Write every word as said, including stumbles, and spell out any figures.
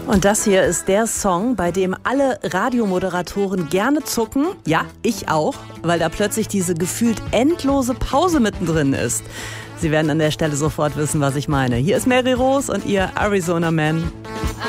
Und das hier ist der Song, bei dem alle Radiomoderatoren gerne zucken. Ja, ich auch, weil da plötzlich diese gefühlt endlose Pause mittendrin ist. Sie werden an der Stelle sofort wissen, was ich meine. Hier ist Mary Rose und ihr Arizona Man.